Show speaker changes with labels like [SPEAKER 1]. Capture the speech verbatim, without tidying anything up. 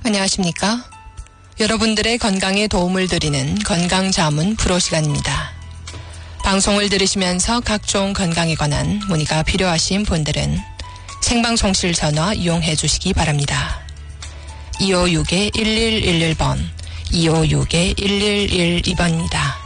[SPEAKER 1] 안녕하십니까? 여러분들의 건강에 도움을 드리는 건강자문 프로 시간입니다. 방송을 들으시면서 각종 건강에 관한 문의가 필요하신 분들은 생방송실 전화 이용해 주시기 바랍니다. 이오육 일일일일 번, 이오육 일일일이 번입니다.